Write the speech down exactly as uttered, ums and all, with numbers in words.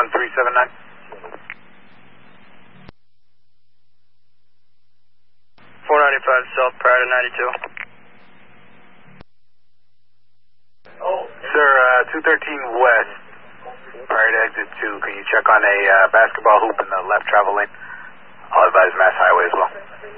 one three seven nine. four ninety-five South prior to ninety-two. Sir, uh, two thirteen West, prior to exit two. Can you check on a uh, basketball hoop in the left travel lane? I'll advise Mass Highway as well.